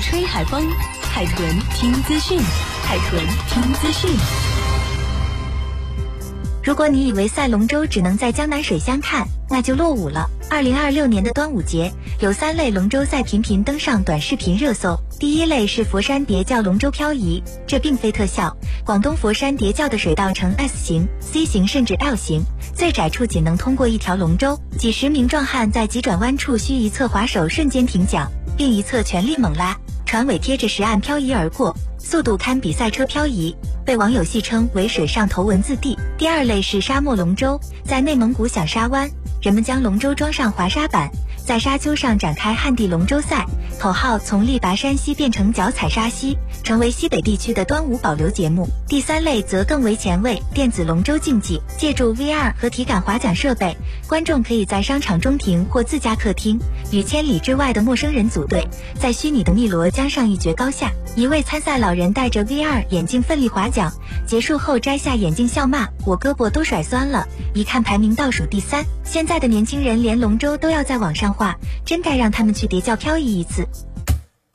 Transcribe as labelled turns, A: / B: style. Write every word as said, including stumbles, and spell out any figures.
A: 吹海风，海豚听资讯，海豚听资讯。
B: 如果你以为赛龙舟只能在江南水乡看，那就落伍了。二零二六年的端午节，有三类龙舟赛频频登上短视频热搜。第一类是佛山叠教龙舟漂移，这并非特效。广东佛山叠教的水道呈 S 型、C 型甚至 L 型，最窄处仅能通过一条龙舟。几十名壮汉在急转弯处需一侧划手瞬间停桨，并一侧全力猛拉，船尾贴着石岸漂移而过，速度堪比赛车漂移，被网友戏称为水上头文字 D。第二类是沙漠龙舟，在内蒙古响沙湾，人们将龙舟装上滑沙板，在沙丘上展开旱地龙舟赛，口号从力拔山兮变成脚踩沙溪，成为西北地区的端午保留节目。第三类则更为前卫，电子龙舟竞技，借助 V R 和体感划桨设备，观众可以在商场中庭或自家客厅，与千里之外的陌生人组队，在虚拟的汨罗江上一决高下。一位参赛老人戴着 V R 眼镜奋力划桨，结束后摘下眼镜笑骂：“我胳膊都甩酸了。”一看排名倒数第三。现在的年轻人连龙舟都要在网上画，真该让他们去叠教漂移一次。